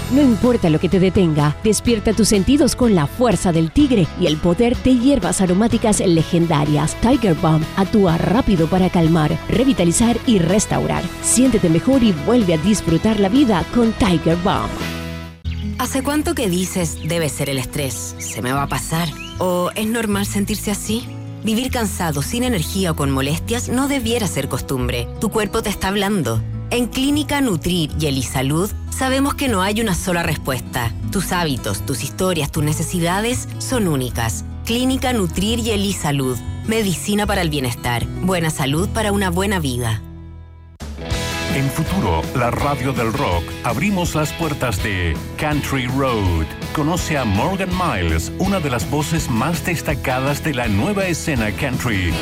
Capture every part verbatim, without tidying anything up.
No importa lo que te detenga, despierta tus sentidos con la fuerza del tigre y el poder de hierbas aromáticas legendarias. Tiger Balm actúa rápido para calmar, revitalizar y restaurar. Siéntete mejor y vuelve a disfrutar la vida con Tiger Balm. ¿Hace cuánto que dices debe ser el estrés? ¿Se me va a pasar? ¿O es normal sentirse así? Vivir cansado, sin energía o con molestias no debiera ser costumbre. Tu cuerpo te está hablando. En Clínica Nutrir y Elisalud sabemos que no hay una sola respuesta. Tus hábitos, tus historias, tus necesidades son únicas. Clínica Nutrir y Elisalud. Medicina para el bienestar. Buena salud para una buena vida. En Futuro, la radio del rock, abrimos las puertas de Country Road. Conoce a Morgan Miles, una de las voces más destacadas de la nueva escena country.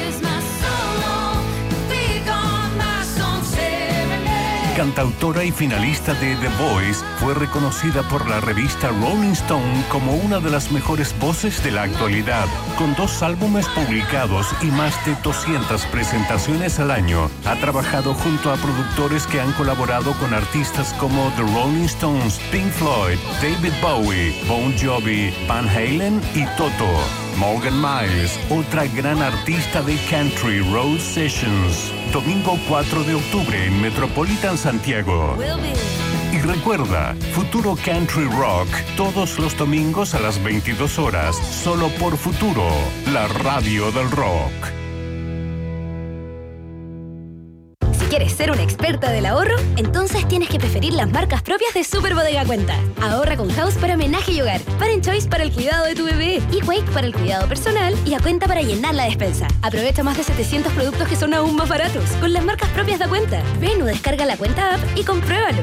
Cantautora y finalista de The Voice, fue reconocida por la revista Rolling Stone como una de las mejores voces de la actualidad. Con dos álbumes publicados y más de doscientas presentaciones al año, ha trabajado junto a productores que han colaborado con artistas como The Rolling Stones, Pink Floyd, David Bowie, Bon Jovi, Van Halen y Toto. Morgan Miles, otra gran artista de Country Road Sessions. Domingo cuatro de octubre en Metropolitan Santiago. Y recuerda, Futuro Country Rock, todos los domingos a las veintidós horas, solo por Futuro, la radio del rock. ¿Quieres ser una experta del ahorro? Entonces tienes que preferir las marcas propias de Super Bodega Cuenta. Ahorra con House para homenaje y hogar, Parent Choice para el cuidado de tu bebé, eWake para el cuidado personal y A Cuenta para llenar la despensa. Aprovecha más de setecientos productos que son aún más baratos con las marcas propias de Cuenta. Ven o descarga la Cuenta app y compruébalo.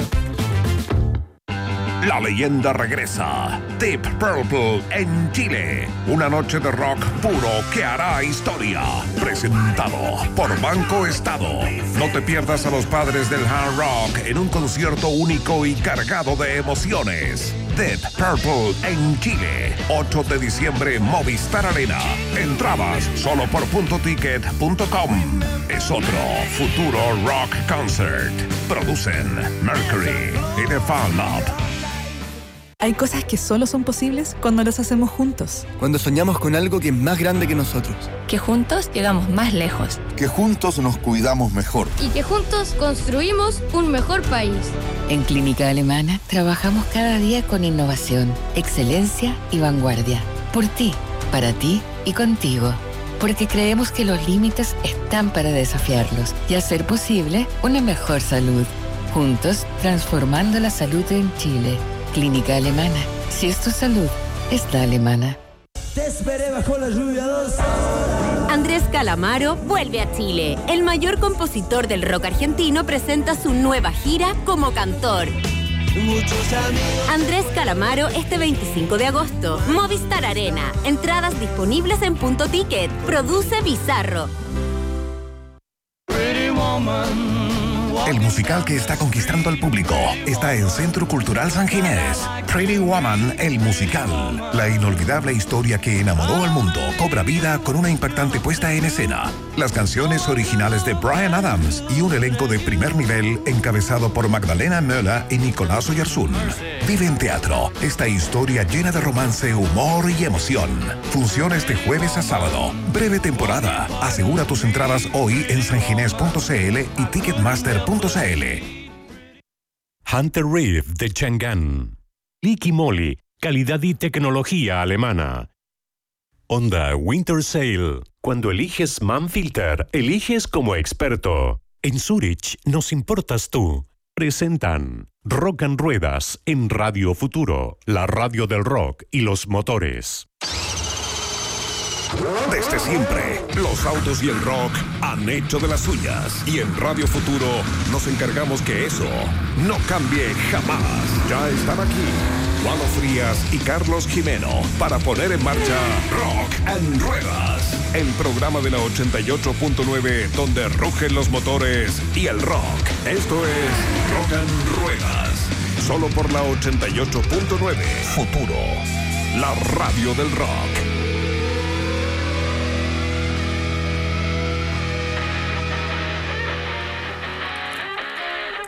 La leyenda regresa. Deep Purple en Chile. Una noche de rock puro que hará historia. Presentado por Banco Estado. No te pierdas a los padres del hard rock en un concierto único y cargado de emociones. Deep Purple en Chile. ocho de diciembre, Movistar Arena. Entradas solo por punto ticket punto com. Es otro Futuro Rock Concert. Producen Mercury y The Fan Lab. Hay cosas que solo son posibles cuando las hacemos juntos. Cuando soñamos con algo que es más grande que nosotros. Que juntos llegamos más lejos. Que juntos nos cuidamos mejor. Y que juntos construimos un mejor país. En Clínica Alemana trabajamos cada día con innovación, excelencia y vanguardia. Por ti, para ti y contigo. Porque creemos que los límites están para desafiarlos y hacer posible una mejor salud. Juntos, transformando la salud en Chile. Clínica Alemana. Si es tu salud, es la alemana. Te esperé bajo la lluvia dos. Andrés Calamaro vuelve a Chile. El mayor compositor del rock argentino presenta su nueva gira como cantor. Andrés Calamaro este veinticinco de agosto. Movistar Arena. Entradas disponibles en Punto Ticket. Produce Bizarro. El musical que está conquistando al público está en Centro Cultural San Ginés. Pretty Woman, el musical. La inolvidable historia que enamoró al mundo cobra vida con una impactante puesta en escena. Las canciones originales de Bryan Adams y un elenco de primer nivel encabezado por Magdalena Möller y Nicolás Oyarzún. Vive en teatro esta historia llena de romance, humor y emoción. Funciones de jueves a sábado. Breve temporada. Asegura tus entradas hoy en sanginés punto cl y ticketmaster punto cl. Hunter Reef de Chang'an. Liqui Moly, calidad y tecnología alemana. Honda Winter Sale. Cuando eliges Manfilter, eliges como experto. En Zurich nos importas tú. Presentan Rock and Ruedas en Radio Futuro, la radio del rock y los motores. Desde siempre, los autos y el rock han hecho de las suyas. Y en Radio Futuro nos encargamos que eso no cambie jamás. Ya están aquí Juan Frías y Carlos Jimeno para poner en marcha Rock and Ruedas, el programa de la ochenta y ocho punto nueve donde rugen los motores y el rock. Esto es Rock and Ruedas, solo por la ochenta y ocho punto nueve. Futuro, la radio del rock.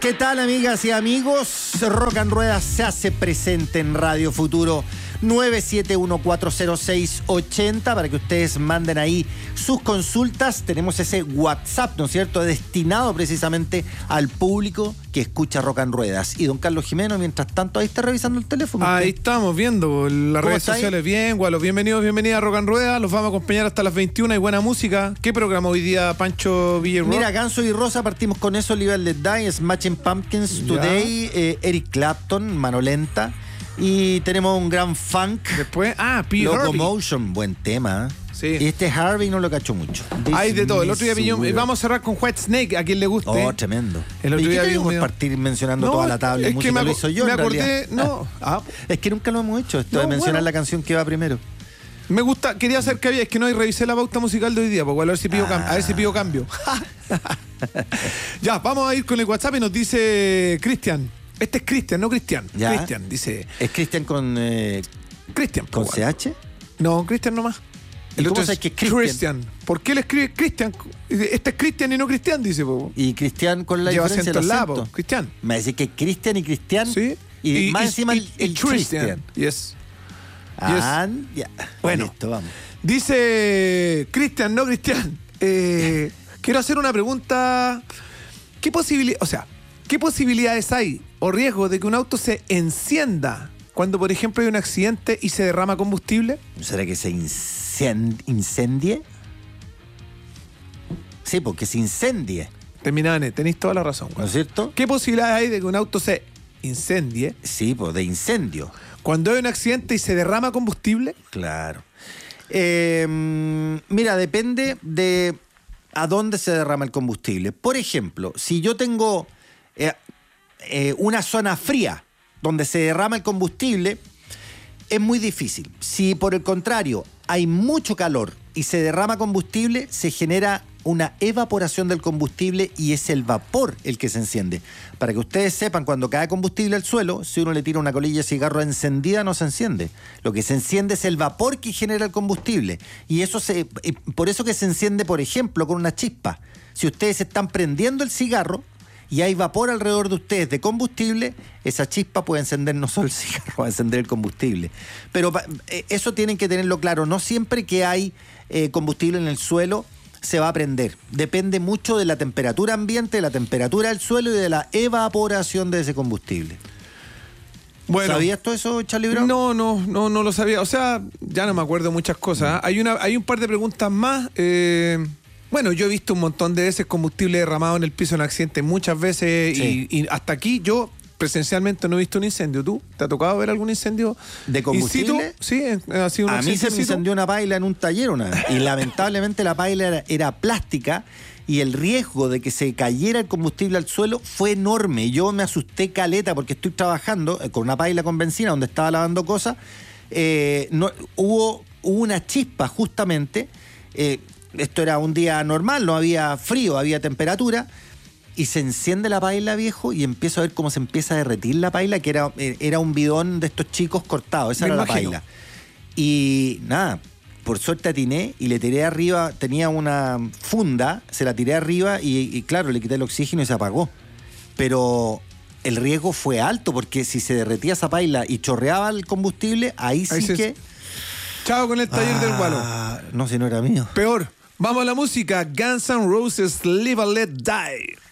¿Qué tal, amigas y amigos? Rock and Ruedas se hace presente en Radio Futuro nueve siete uno cuatro cero seis ocho cero para que ustedes manden ahí sus consultas. Tenemos ese WhatsApp, ¿no es cierto?, destinado precisamente al público que escucha Rock and Ruedas. Y don Carlos Jimeno, mientras tanto, ahí está revisando el teléfono. Ahí ¿Usted? estamos viendo las redes sociales. Bien, Gualo, bienvenidos, bienvenida a Rock and Ruedas. Los vamos a acompañar hasta las veintiuna y buena música. ¿Qué programa hoy día, Pancho Villarroel? Mira, Ganso y Rosa, partimos con eso, Live and Let Die, Smashing Pumpkins, Ya. Today, eh, Eric Clapton, Mano Lenta. Y tenemos un gran funk. Después, ah, P. Locomotion, Harvey. Buen tema. Sí. Y este Harvey no lo cacho mucho. Hay de todo. El otro día vi yo, vamos a cerrar con White Snake, a quien le guste. Oh, tremendo. El otro ¿Y día qué vi tengo un por video? partir mencionando No, toda la tabla de es que música? me Lo aco- hizo yo, me en acordé, realidad. no. Ah. Es que nunca lo hemos hecho, esto No, de mencionar bueno. la canción que va primero. Me gusta, quería saber qué había, es que no revisé la pauta musical de hoy día, porque a ver si pido, Ah. cam- a ver si pido cambio. Ya, vamos a ir con el WhatsApp y nos dice Cristian. Este es Cristian, no Cristian. Ya. Cristian, dice. ¿Es Cristian con, eh, Cristian. con pues, C H? No, Cristian nomás. ¿Y cómo sabes que es Cristian? Christian. ¿Por qué le escribe Cristian? Este es Cristian y no Cristian, dice. Po. Y Cristian con la Lleva diferencia acento del al acento. lado, Cristian. Me dice que Cristian y Cristian. Sí. Y, más encima y- el, y el Christian. Yes. Ah, ya. Bueno. Listo, vamos. Dice Cristian, no Cristian. Eh, quiero hacer una pregunta. ¿Qué posibilidad, o sea, qué posibilidades hay o riesgos de que un auto se encienda cuando, por ejemplo, hay un accidente y se derrama combustible? ¿Será que se incen- incendie? Sí, porque se incendie, Terminane, tenéis toda la razón. ¿no es cierto? ¿Qué posibilidades hay de que un auto se incendie Sí, pues de incendio. cuando hay un accidente y se derrama combustible? Claro. Eh, mira, depende de a dónde se derrama el combustible. Por ejemplo, si yo tengo eh, eh, una zona fría donde se derrama el combustible, es muy difícil. Si por el contrario hay mucho calor y se derrama combustible, se genera una evaporación del combustible y es el vapor el que se enciende. Para que ustedes sepan, cuando cae combustible al suelo, si uno le tira una colilla de cigarro encendida, no se enciende. Lo que se enciende es el vapor que genera el combustible. Y eso se, por eso que se enciende, por ejemplo, con una chispa. Si ustedes están prendiendo el cigarro y hay vapor alrededor de ustedes de combustible, esa chispa puede encender no solo el cigarro, va a encender el combustible. Pero eh, eso tienen que tenerlo claro. No siempre que hay eh, combustible en el suelo se va a prender. Depende mucho de la temperatura ambiente, de la temperatura del suelo y de la evaporación de ese combustible. Bueno, ¿Sabías todo eso, Charlie Brown? No, no, no, no lo sabía. O sea, ya no me acuerdo muchas cosas. ¿eh? Hay una, hay un par de preguntas más. Eh, bueno, yo he visto un montón de veces combustible derramado en el piso en accidentes, muchas veces, Sí. y, y hasta aquí yo presencialmente no he visto un incendio. ¿Tú? ¿Te ha tocado ver algún incendio? ¿De combustible? in situ? Sí, ha sido un A mí accidente se in me situ. incendió una paila en un taller una vez. Y lamentablemente la paila era, era plástica y el riesgo de que se cayera el combustible al suelo fue enorme. Yo me asusté caleta porque estoy trabajando con una paila con benzina donde estaba lavando cosas. Eh, no, hubo, hubo una chispa justamente. Eh, esto era un día normal, no había frío, había temperatura. Y se enciende la paila, viejo, y empiezo a ver cómo se empieza a derretir la paila, que era, era un bidón de estos chicos cortados. Esa Me era imagino. la paila. Y nada, por suerte atiné y le tiré arriba, tenía una funda, se la tiré arriba y, y claro, le quité el oxígeno y se apagó. Pero el riesgo fue alto porque si se derretía esa paila y chorreaba el combustible, ahí sí Ahí se- que... Chao con el taller del Gualo. Ah, no, si no era mío. Peor. Vamos a la música. Guns N' Roses, Live and Let Die.